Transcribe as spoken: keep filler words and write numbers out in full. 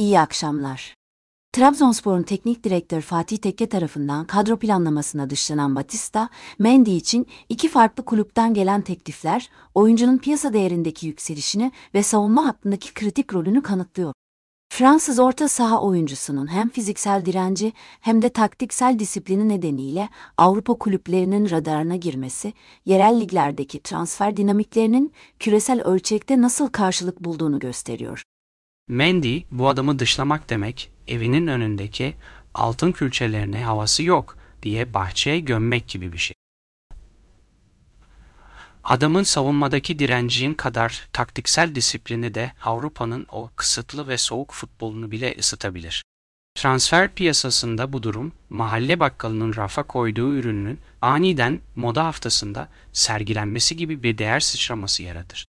iyi akşamlar. Trabzonspor'un teknik direktörü Fatih Tekke tarafından kadro planlamasına dışlanan Batista, Mendy için iki farklı kulüpten gelen teklifler, oyuncunun piyasa değerindeki yükselişini ve savunma hattındaki kritik rolünü kanıtlıyor. Fransız orta saha oyuncusunun hem fiziksel direnci hem de taktiksel disiplini nedeniyle Avrupa kulüplerinin radarına girmesi, yerel liglerdeki transfer dinamiklerinin küresel ölçekte nasıl karşılık bulduğunu gösteriyor. Mendy, bu adamı dışlamak demek, evinin önündeki altın külçelerine havası yok diye bahçeye gömmek gibi bir şey. Adamın savunmadaki direncin kadar taktiksel disiplini de Avrupa'nın o kısıtlı ve soğuk futbolunu bile ısıtabilir. Transfer piyasasında bu durum, mahalle bakkalının rafa koyduğu ürünün aniden moda haftasında sergilenmesi gibi bir değer sıçraması yaratır.